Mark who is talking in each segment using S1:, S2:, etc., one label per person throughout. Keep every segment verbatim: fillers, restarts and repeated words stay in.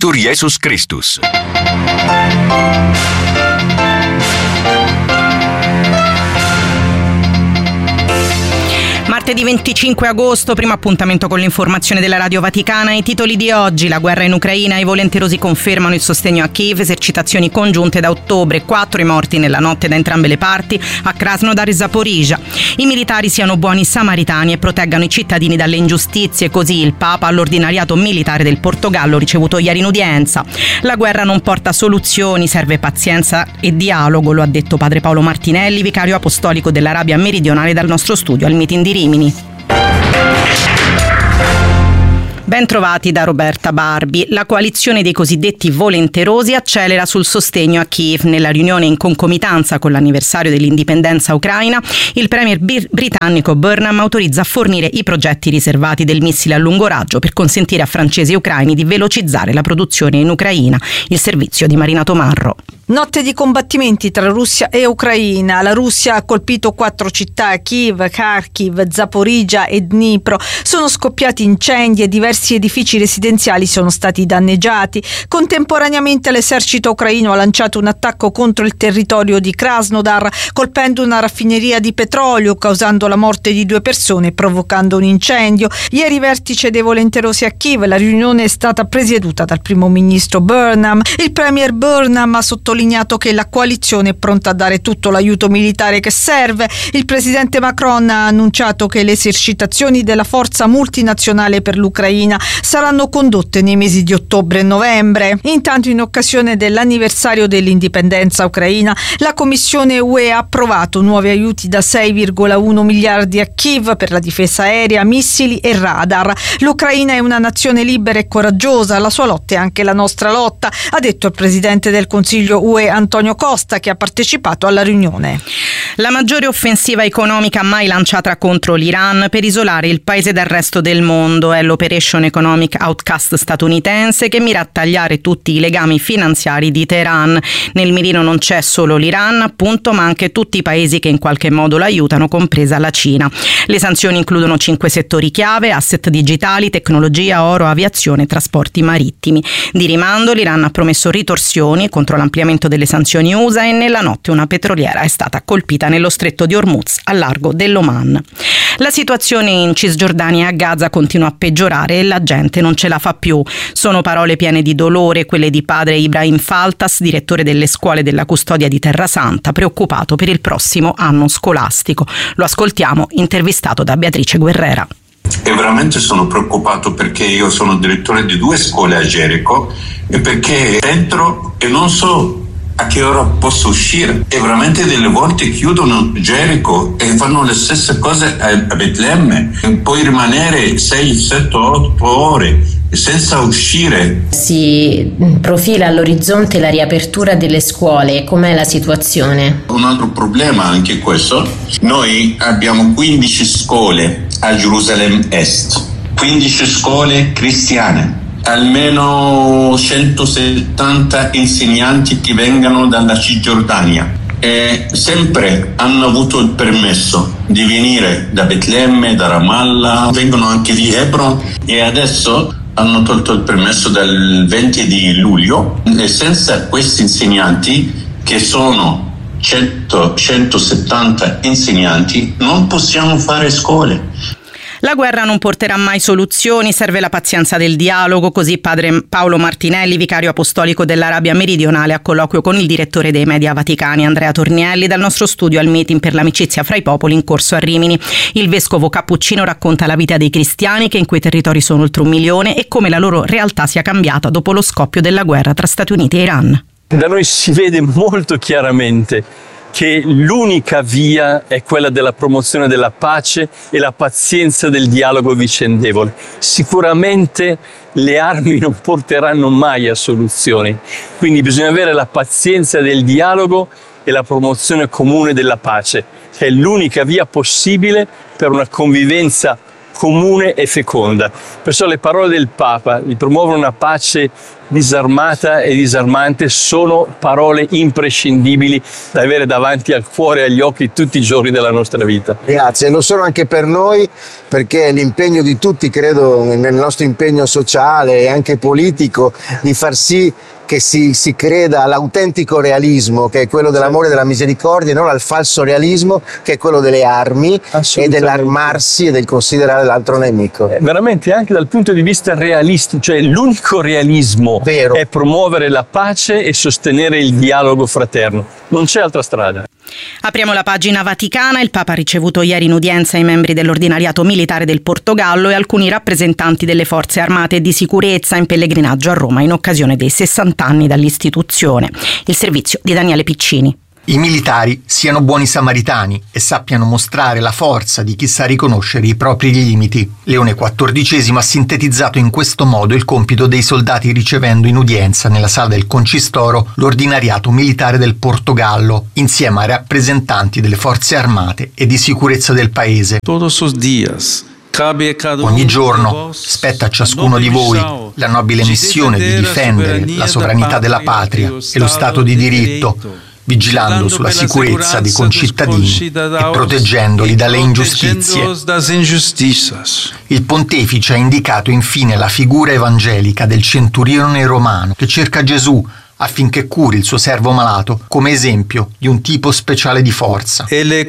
S1: Victor Jesus Christus.
S2: Martedì venticinque agosto, primo appuntamento con l'informazione della Radio Vaticana. I titoli di oggi: la guerra in Ucraina, i volenterosi confermano il sostegno a Kiev, esercitazioni congiunte da ottobre, quattro i morti nella notte da entrambe le parti a Krasnodar e Zaporizhzhia. I militari siano buoni samaritani e proteggano i cittadini dalle ingiustizie, così il Papa all'ordinariato militare del Portogallo ricevuto ieri in udienza. La guerra non porta soluzioni, serve pazienza e dialogo, lo ha detto padre Paolo Martinelli, vicario apostolico dell'Arabia Meridionale, dal nostro studio al meeting di Rimini. Ben trovati da Roberta Barbi. La coalizione dei cosiddetti volenterosi accelera sul sostegno a Kiev. Nella riunione in concomitanza con l'anniversario dell'indipendenza ucraina, il premier bir- britannico Burnham autorizza a fornire i progetti riservati del missile a lungo raggio per consentire a francesi e ucraini di velocizzare la produzione in Ucraina. Il servizio di Marina Tomarro.
S3: Notte di combattimenti tra Russia e Ucraina. La Russia ha colpito quattro città: Kiev, Kharkiv, Zaporizhzhia e Dnipro. Sono scoppiati incendi e diversi edifici residenziali sono stati danneggiati. Contemporaneamente l'esercito ucraino ha lanciato un attacco contro il territorio di Krasnodar, colpendo una raffineria di petrolio, causando la morte di due persone e provocando un incendio. Ieri vertice dei volenterosi a Kiev. La riunione è stata presieduta dal primo ministro Burnham. Il premier Burnham ha sottolineato che la coalizione è pronta a dare tutto l'aiuto militare che serve. Il presidente Macron ha annunciato che le esercitazioni della forza multinazionale per l'Ucraina saranno condotte nei mesi di ottobre e novembre. Intanto, in occasione dell'anniversario dell'indipendenza ucraina, la Commissione U E ha approvato nuovi aiuti da sei virgola uno miliardi a Kiev per la difesa aerea, missili e radar. L'Ucraina è una nazione libera e coraggiosa, la sua lotta è anche la nostra lotta, ha detto il presidente del Consiglio U E Antonio Costa, che ha partecipato alla riunione.
S2: La maggiore offensiva economica mai lanciata contro l'Iran per isolare il paese dal resto del mondo è l'Operation Economic Outcast statunitense, che mira a tagliare tutti i legami finanziari di Teheran. Nel mirino non c'è solo l'Iran, appunto, ma anche tutti i paesi che in qualche modo la aiutano, compresa la Cina. Le sanzioni includono cinque settori chiave: asset digitali, tecnologia, oro, aviazione e trasporti marittimi. Di rimando, l'Iran ha promesso ritorsioni contro l'ampliamento delle sanzioni U S A e nella notte una petroliera è stata colpita nello stretto di Hormuz, al largo dell'Oman. La situazione in Cisgiordania e a Gaza continua a peggiorare e la gente non ce la fa più. Sono parole piene di dolore quelle di padre Ibrahim Faltas, direttore delle scuole della custodia di Terra Santa, preoccupato per il prossimo anno scolastico. Lo ascoltiamo, intervistato da Beatrice Guerrera.
S4: E veramente sono preoccupato, perché io sono direttore di due scuole a Gerico e perché entro e non so a che ora posso uscire, e veramente delle volte chiudono Gerico e fanno le stesse cose a Betlemme, e puoi rimanere sei, sette, otto ore senza uscire.
S5: Si profila all'orizzonte la riapertura delle scuole. Com'è la situazione?
S4: Un altro problema anche questo: noi abbiamo quindici scuole a Gerusalemme Est, quindici scuole cristiane, almeno centosettanta insegnanti che vengono dalla Cisgiordania e sempre hanno avuto il permesso di venire da Betlemme, da Ramallah, vengono anche di Hebron, e adesso hanno tolto il permesso dal venti di luglio, e senza questi insegnanti, che sono cento, centosettanta insegnanti, non possiamo fare scuole.
S2: La guerra non porterà mai soluzioni, serve la pazienza del dialogo, così padre Paolo Martinelli, vicario apostolico dell'Arabia Meridionale, a colloquio con il direttore dei media vaticani Andrea Tornielli, dal nostro studio al meeting per l'amicizia fra i popoli in corso a Rimini. Il vescovo cappuccino racconta la vita dei cristiani, che in quei territori sono oltre un milione, e come la loro realtà sia cambiata dopo lo scoppio della guerra tra Stati Uniti e Iran.
S6: Da noi si vede molto chiaramente che l'unica via è quella della promozione della pace e la pazienza del dialogo vicendevole. Sicuramente le armi non porteranno mai a soluzioni, quindi bisogna avere la pazienza del dialogo e la promozione comune della pace, che è l'unica via possibile per una convivenza comune e feconda. Perciò le parole del Papa di promuovere una pace disarmata e disarmante sono parole imprescindibili da avere davanti al cuore e agli occhi tutti i giorni della nostra vita.
S1: Grazie, lo sono anche per noi, perché l'impegno di tutti, credo, nel nostro impegno sociale e anche politico, di far sì che si, si creda all'autentico realismo, che è quello dell'amore e della misericordia, e non al falso realismo, che è quello delle armi e dell'armarsi e del considerare l'altro nemico.
S6: Eh, veramente, anche dal punto di vista realistico, cioè l'unico realismo Vero. È promuovere la pace e sostenere il dialogo fraterno. Non c'è altra strada.
S2: Apriamo la pagina vaticana. Il Papa ha ricevuto ieri in udienza i membri dell'ordinariato militare del Portogallo e alcuni rappresentanti delle forze armate e di sicurezza in pellegrinaggio a Roma in occasione dei sessanta anni dall'istituzione. Il servizio di Daniele Piccini.
S7: I militari siano buoni samaritani e sappiano mostrare la forza di chi sa riconoscere i propri limiti. Leone quattordicesimo ha sintetizzato in questo modo il compito dei soldati ricevendo in udienza nella sala del Concistoro l'ordinariato militare del Portogallo, insieme ai rappresentanti delle forze armate e di sicurezza del paese. Ogni giorno spetta a ciascuno di voi la nobile missione di difendere la sovranità della patria e lo Stato di diritto, vigilando sulla sicurezza dei concittadini e proteggendoli dalle ingiustizie. Il pontefice ha indicato infine la figura evangelica del centurione romano che cerca Gesù affinché curi il suo servo malato come esempio di un tipo speciale di forza. Egli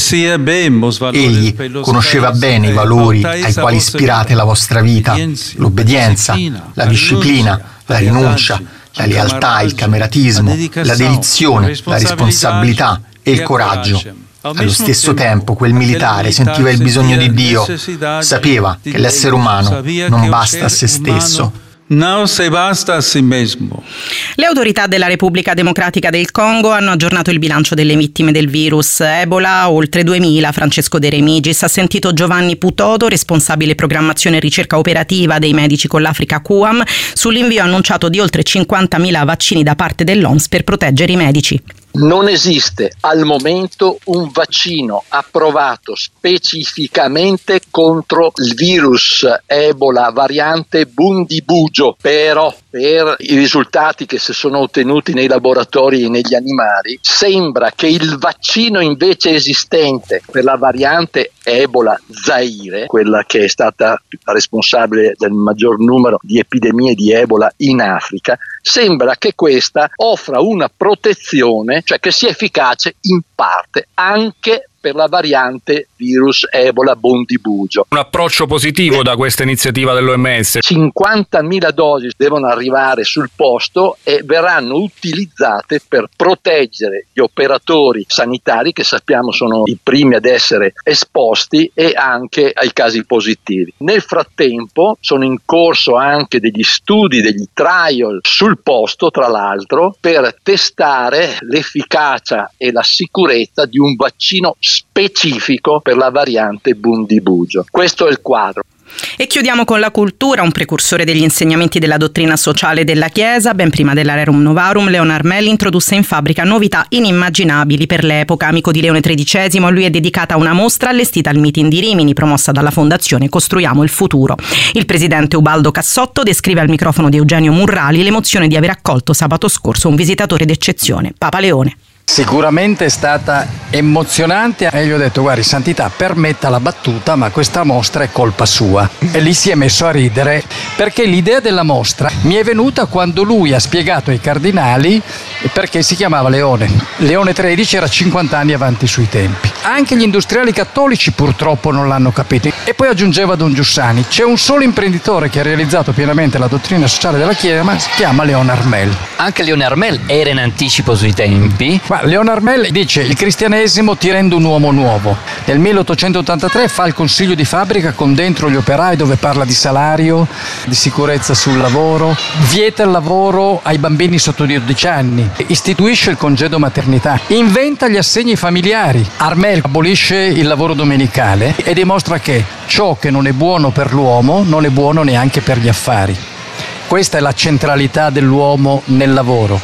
S7: conosceva bene i valori ai quali ispirate la vostra vita, l'obbedienza, la disciplina, la rinuncia, la lealtà, il cameratismo, la dedizione, la responsabilità e il coraggio. Allo stesso tempo quel militare sentiva il bisogno di Dio, sapeva che l'essere umano non basta a se stesso.
S2: Non se basta a sí mesmo. Le autorità della Repubblica Democratica del Congo hanno aggiornato il bilancio delle vittime del virus Ebola, oltre duemila. Francesco De Remigis ha sentito Giovanni Putoto, responsabile programmazione e ricerca operativa dei medici con l'Africa Q A M, sull'invio annunciato di oltre cinquantamila vaccini da parte dell'O M S per proteggere i medici.
S8: Non esiste al momento un vaccino approvato specificamente contro il virus Ebola variante Bundibugyo, però per i risultati che si sono ottenuti nei laboratori e negli animali sembra che il vaccino invece esistente per la variante Ebola Zaire, quella che è stata responsabile del maggior numero di epidemie di Ebola in Africa, sembra che questa offra una protezione, cioè che sia efficace in parte anche per la variante virus Ebola Bundibugyo.
S9: Un approccio positivo da questa iniziativa dell'O M S.
S8: cinquantamila dosi devono arrivare sul posto e verranno utilizzate per proteggere gli operatori sanitari, che sappiamo sono i primi ad essere esposti, e anche ai casi positivi. Nel frattempo sono in corso anche degli studi, degli trial sul posto, tra l'altro, per testare l'efficacia e la sicurezza di un vaccino specifico per la variante Bundibugyo. Questo è il quadro.
S2: E chiudiamo con la cultura. Un precursore degli insegnamenti della dottrina sociale della Chiesa, ben prima della Rerum Novarum, Leonard Armel introdusse in fabbrica novità inimmaginabili per l'epoca. Amico di Leone tredicesimo, a lui è dedicata una mostra allestita al Meeting di Rimini, promossa dalla Fondazione Costruiamo il Futuro. Il presidente Ubaldo Cassotto descrive al microfono di Eugenio Murrali l'emozione di aver accolto sabato scorso un visitatore d'eccezione, Papa Leone.
S10: Sicuramente è stata emozionante e gli ho detto: guardi Santità, permetta la battuta, ma questa mostra è colpa sua. E lì si è messo a ridere, perché l'idea della mostra mi è venuta quando lui ha spiegato ai cardinali perché si chiamava Leone. Leone tredici era cinquanta anni avanti sui tempi. Anche gli industriali cattolici purtroppo non l'hanno capito. E poi aggiungeva Don Giussani: c'è un solo imprenditore che ha realizzato pienamente la dottrina sociale della Chiesa, ma si chiama Leonard Armel.
S11: Anche Leonard Armel era in anticipo sui tempi.
S10: Ma Leonard Armel dice: il cristianesimo ti rende un uomo nuovo. Nel milleottocentottantatré fa il consiglio di fabbrica con dentro gli operai, dove parla di salario, di sicurezza sul lavoro, vieta il lavoro ai bambini sotto i dodici anni, istituisce il congedo maternità, inventa gli assegni familiari. Armel abolisce il lavoro domenicale e dimostra che ciò che non è buono per l'uomo non è buono neanche per gli affari. Questa è la centralità dell'uomo nel lavoro.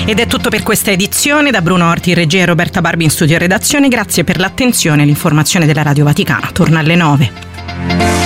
S2: Ed è tutto per questa edizione. Da Bruno Orti in regia e Roberta Barbi in studio e redazione. Grazie per l'attenzione. L'informazione della Radio Vaticana torna alle nove.